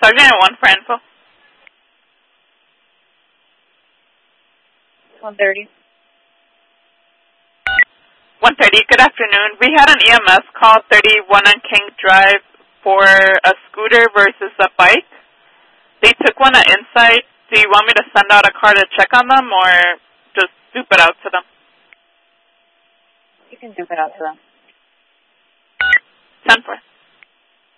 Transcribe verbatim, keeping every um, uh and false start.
Sergeant at one for info. one thirty. one thirty, good afternoon. We had an E M S call thirty-one on King Drive for a scooter versus a bike. They took one at Insight. Do you want me to send out a car to check on them or just dupe it out to them? You can dupe it out to them. ten four.